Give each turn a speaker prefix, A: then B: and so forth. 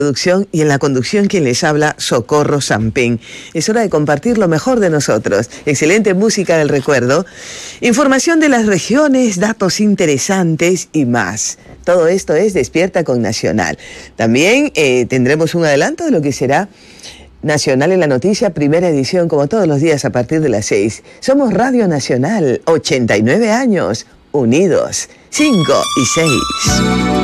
A: Producción y en la conducción quien les habla, Socorro Sampín. Es hora de compartir lo mejor de nosotros. Excelente música del recuerdo, información de las regiones, datos interesantes y más. Todo esto es Despierta con Nacional. También tendremos un adelanto de lo que será Nacional en la Noticia, primera edición, como todos los días a partir de las 6. Somos Radio Nacional, 89 años, unidos, 5 y 6.